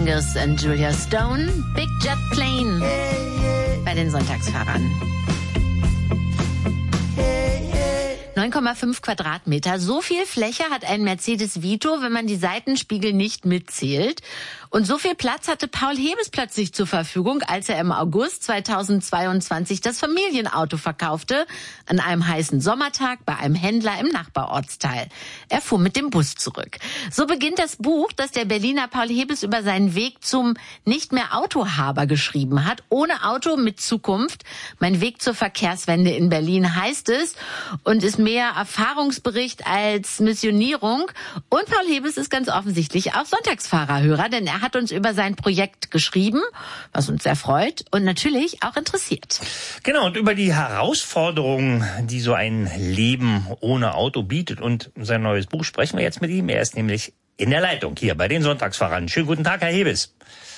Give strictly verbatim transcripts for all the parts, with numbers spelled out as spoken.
Mingus und Julia Stone, Big Jet Plane bei den Sonntagsfahrern. neun Komma fünf Quadratmeter. So viel Fläche hat ein Mercedes Vito, wenn man die Seitenspiegel nicht mitzählt. Und so viel Platz hatte Paul Hebes plötzlich zur Verfügung, als er im August zweitausendzweiundzwanzig das Familienauto verkaufte, an einem heißen Sommertag bei einem Händler im Nachbarortsteil. Er fuhr mit dem Bus zurück. So beginnt das Buch, das der Berliner Paul Hebes über seinen Weg zum nicht mehr Autohaber geschrieben hat. Ohne Auto mit Zukunft. Mein Weg zur Verkehrswende in Berlin heißt es und ist mehr Erfahrungsbericht als Missionierung. Und Paul Hebes ist ganz offensichtlich auch Sonntagsfahrerhörer, denn er hat uns über sein Projekt geschrieben, was uns sehr freut und natürlich auch interessiert. Genau, und über die Herausforderungen, die so ein Leben ohne Auto bietet und sein neues Buch sprechen wir jetzt mit ihm. Er ist nämlich in der Leitung hier bei den Sonntagsfahrern. Schönen guten Tag, Herr Hebes.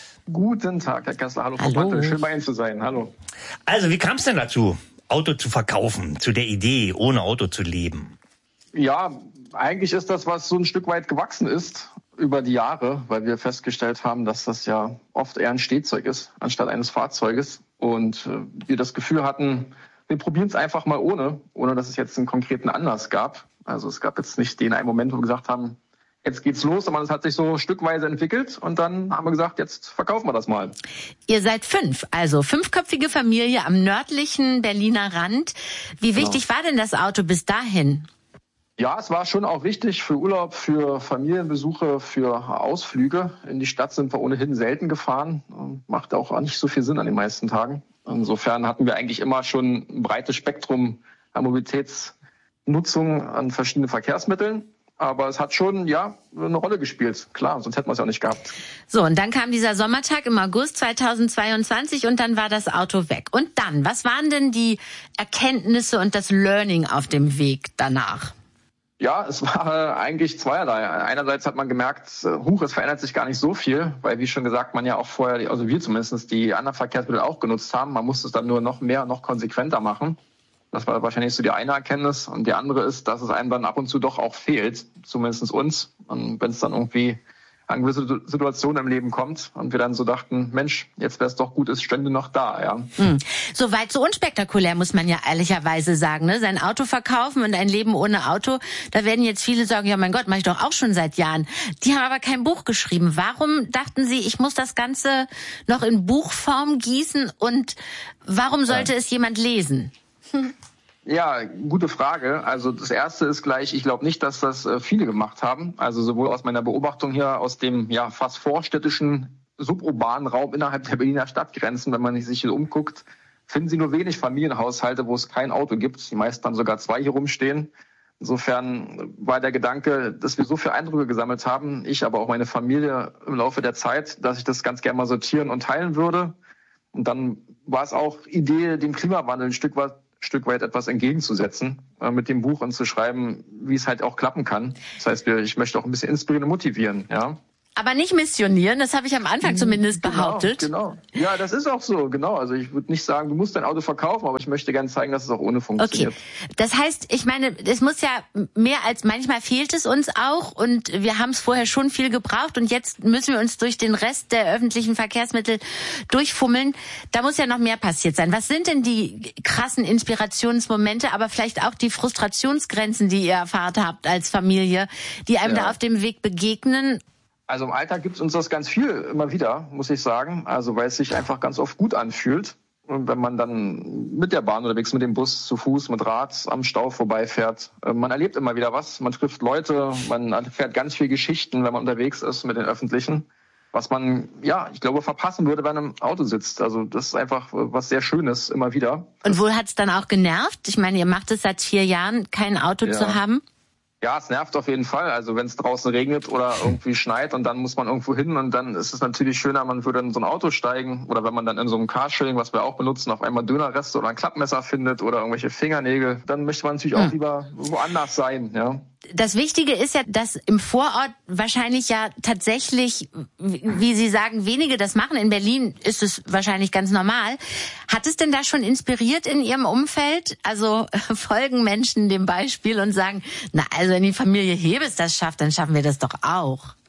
Guten Tag, Herr Kessler. Hallo, Frau Bartel. Schön bei Ihnen zu sein. Hallo. Also, wie kam es denn dazu, Auto zu verkaufen, zu der Idee, ohne Auto zu leben? Ja, eigentlich ist das, was so ein Stück weit gewachsen ist über die Jahre, weil wir festgestellt haben, dass das ja oft eher ein Stehzeug ist, anstatt eines Fahrzeuges. Und äh, wir das Gefühl hatten, wir probieren es einfach mal ohne, ohne dass es jetzt einen konkreten Anlass gab. Also es gab jetzt nicht den einen Moment, wo wir gesagt haben, jetzt geht's los, sondern es hat sich so stückweise entwickelt und dann haben wir gesagt, jetzt verkaufen wir das mal. Ihr seid fünf, also fünfköpfige Familie am nördlichen Berliner Rand. Wie wichtig genau. war denn das Auto bis dahin? Ja, es war schon auch wichtig für Urlaub, für Familienbesuche, für Ausflüge. In die Stadt sind wir ohnehin selten gefahren. Macht auch nicht so viel Sinn an den meisten Tagen. Insofern hatten wir eigentlich immer schon ein breites Spektrum an Mobilitätsnutzung an verschiedenen Verkehrsmitteln. Aber es hat schon, ja, eine Rolle gespielt. Klar, sonst hätten wir es ja auch nicht gehabt. So, und dann kam dieser Sommertag im August zweitausendzweiundzwanzig und dann war das Auto weg. Und dann, was waren denn die Erkenntnisse und das Learning auf dem Weg danach? Ja, es war eigentlich zweierlei. Einerseits hat man gemerkt, huch, es verändert sich gar nicht so viel, weil, wie schon gesagt, man ja auch vorher, also wir zumindest, die anderen Verkehrsmittel auch genutzt haben. Man musste es dann nur noch mehr, noch konsequenter machen. Das war wahrscheinlich so die eine Erkenntnis. Und die andere ist, dass es einem dann ab und zu doch auch fehlt, zumindest uns. Und wenn es dann irgendwie an gewisse Situationen im Leben kommt und wir dann so dachten, Mensch, jetzt wäre es doch gut, es stände noch da, ja. Hm. So weit, so unspektakulär, muss man ja ehrlicherweise sagen, ne? Sein Auto verkaufen und ein Leben ohne Auto, da werden jetzt viele sagen, ja mein Gott, mache ich doch auch schon seit Jahren. Die haben aber kein Buch geschrieben. Warum dachten Sie, ich muss das Ganze noch in Buchform gießen und warum sollte ja. es jemand lesen? Hm. Ja, gute Frage. Also das Erste ist gleich, ich glaube nicht, dass das viele gemacht haben. Also sowohl aus meiner Beobachtung hier aus dem ja fast vorstädtischen suburbanen Raum innerhalb der Berliner Stadtgrenzen, wenn man sich hier umguckt, finden Sie nur wenig Familienhaushalte, wo es kein Auto gibt. Die meisten haben sogar zwei hier rumstehen. Insofern war der Gedanke, dass wir so viele Eindrücke gesammelt haben, ich, aber auch meine Familie im Laufe der Zeit, dass ich das ganz gerne mal sortieren und teilen würde. Und dann war es auch Idee, dem Klimawandel ein Stück weit Stück weit etwas entgegenzusetzen, äh, mit dem Buch und zu schreiben, wie es halt auch klappen kann. Das heißt, wir, ich möchte auch ein bisschen inspirieren und motivieren, ja. Aber nicht missionieren, das habe ich am Anfang zumindest behauptet. Genau, genau. Ja, das ist auch so, genau. Also ich würde nicht sagen, du musst dein Auto verkaufen, aber ich möchte gerne zeigen, dass es auch ohne funktioniert. Okay, das heißt, ich meine, es muss ja mehr als, manchmal fehlt es uns auch und wir haben es vorher schon viel gebraucht und jetzt müssen wir uns durch den Rest der öffentlichen Verkehrsmittel durchfummeln. Da muss ja noch mehr passiert sein. Was sind denn die krassen Inspirationsmomente, aber vielleicht auch die Frustrationsgrenzen, die ihr erfahrt habt als Familie, die einem ja. da auf dem Weg begegnen? Also im Alltag gibt es uns das ganz viel immer wieder, muss ich sagen. Also weil es sich einfach ganz oft gut anfühlt. Und wenn man dann mit der Bahn unterwegs, mit dem Bus, zu Fuß, mit Rad am Stau vorbeifährt. Man erlebt immer wieder was. Man trifft Leute, man erfährt ganz viel Geschichten, wenn man unterwegs ist mit den Öffentlichen. Was man, ja, ich glaube, verpassen würde, wenn man im Auto sitzt. Also das ist einfach was sehr Schönes immer wieder. Und wo hat's dann auch genervt? Ich meine, ihr macht es seit vier Jahren, kein Auto ja. zu haben. Ja, es nervt auf jeden Fall. Also wenn es draußen regnet oder irgendwie schneit und dann muss man irgendwo hin und dann ist es natürlich schöner, man würde in so ein Auto steigen oder wenn man dann in so einem Carsharing, was wir auch benutzen, auf einmal Dönerreste oder ein Klappmesser findet oder irgendwelche Fingernägel, dann möchte man natürlich hm. auch lieber woanders sein, ja. Das Wichtige ist ja, dass im Vorort wahrscheinlich ja tatsächlich, wie Sie sagen, wenige das machen. In Berlin ist es wahrscheinlich ganz normal. Hat es denn da schon inspiriert in Ihrem Umfeld? Also folgen Menschen dem Beispiel und sagen, na also wenn die Familie Hebes das schafft, dann schaffen wir das doch auch.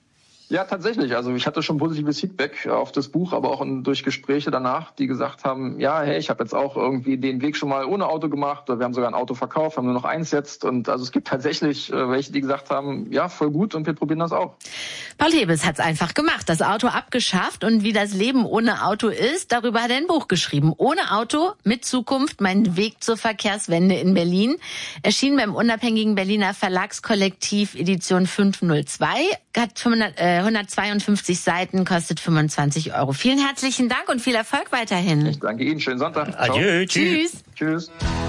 Ja, tatsächlich. Also ich hatte schon positives Feedback auf das Buch, aber auch durch Gespräche danach, die gesagt haben, ja, hey, ich habe jetzt auch irgendwie den Weg schon mal ohne Auto gemacht. Wir haben sogar ein Auto verkauft, haben nur noch eins jetzt. Und also es gibt tatsächlich welche, die gesagt haben, ja, voll gut und wir probieren das auch. Paul Hebes hat's einfach gemacht, das Auto abgeschafft und wie das Leben ohne Auto ist, darüber hat er ein Buch geschrieben. Ohne Auto, mit Zukunft, mein Weg zur Verkehrswende in Berlin. Erschien beim unabhängigen Berliner Verlagskollektiv Edition fünfhundertzwei, hat hundertzweiundfünfzig Seiten, kostet fünfundzwanzig Euro. Vielen herzlichen Dank und viel Erfolg weiterhin. Ich danke Ihnen, schönen Sonntag. Adieu, tschüss. Tschüss.